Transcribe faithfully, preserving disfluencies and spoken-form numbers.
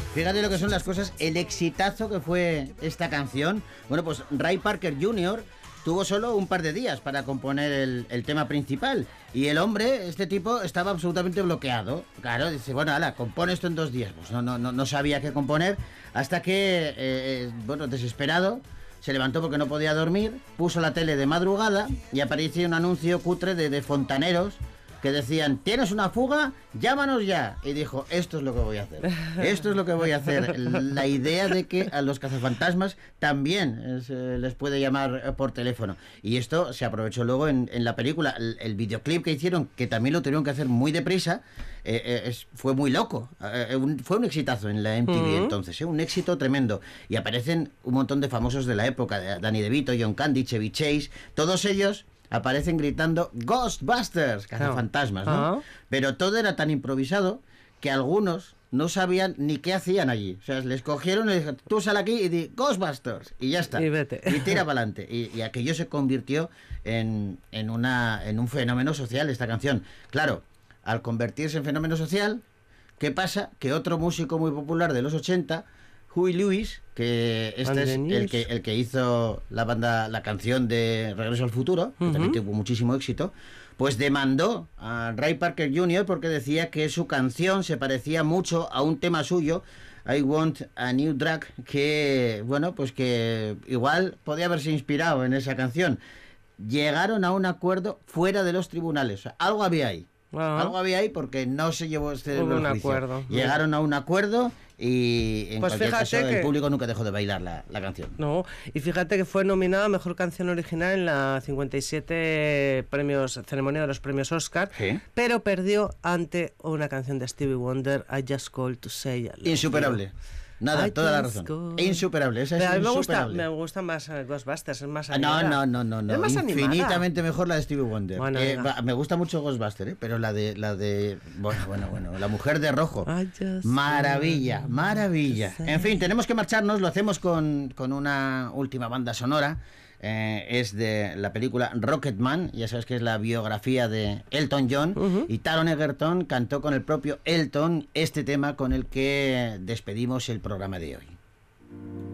Fíjate lo que son las cosas, el exitazo que fue esta canción. Bueno, pues Ray Parker junior tuvo solo un par de días para componer el, el tema principal. Y el hombre, este tipo, estaba absolutamente bloqueado. Claro, dice, bueno, ala, compone esto en dos días. Pues no, no, no, no sabía qué componer. Hasta que, eh, bueno, desesperado, se levantó porque no podía dormir, puso la tele de madrugada y apareció un anuncio cutre de, de fontaneros que decían, ¿tienes una fuga? Llámanos ya. Y dijo, esto es lo que voy a hacer. Esto es lo que voy a hacer. La idea de que a los cazafantasmas también se les puede llamar por teléfono. Y esto se aprovechó luego en, en la película. El, el videoclip que hicieron, que también lo tuvieron que hacer muy deprisa, eh, eh, es, fue muy loco. Eh, un, fue un exitazo en la M T V uh-huh. entonces, eh, un éxito tremendo. Y aparecen un montón de famosos de la época, Danny DeVito, John Candy, Chevy Chase, todos ellos aparecen gritando Ghostbusters, cazafantasmas, ¿no? Uh-huh. Pero todo era tan improvisado que algunos no sabían ni qué hacían allí. O sea, les cogieron y les dijeron, tú sal aquí y di Ghostbusters, y ya está. Y vete. Y tira para adelante. Y, y aquello se convirtió en, en, una, en un fenómeno social, esta canción. Claro, al convertirse en fenómeno social, ¿qué pasa? Que otro músico muy popular de los ochenta, Huey Lewis, que este es el que, el que hizo la banda, la canción de Regreso al Futuro, que uh-huh. también tuvo muchísimo éxito, pues demandó a Ray Parker junior porque decía que su canción se parecía mucho a un tema suyo, I Want a New Drug, que, bueno, pues que igual podía haberse inspirado en esa canción. Llegaron a un acuerdo fuera de los tribunales, o sea, algo había ahí. Uh-huh. Algo había ahí porque no se llevó este Hubo un acuerdo. Llegaron a un acuerdo y en pues cualquier caso que... el público nunca dejó de bailar la, la canción. No, y fíjate que fue nominada a Mejor Canción Original en la cincuenta y siete premios, ceremonia de los premios Oscar, ¿sí? Pero perdió ante una canción de Stevie Wonder, I Just Called to Say I Love You. Insuperable. Nada, I toda la razón. Go. Insuperable, esa es a mí me insuperable. gusta, me gusta más uh, Ghostbusters, es más animada. No, no, no, no, es más infinitamente mejor la de Stevie Wonder. Bueno, eh, va, me gusta mucho Ghostbusters, ¿eh? Pero la de, la de, bueno, bueno, bueno, la mujer de rojo. Maravilla, maravilla. En fin, tenemos que marcharnos, lo hacemos con, con una última banda sonora. Eh, es de la película Rocketman, ya sabes que es la biografía de Elton John, uh-huh. y Taron Egerton cantó con el propio Elton este tema con el que despedimos el programa de hoy.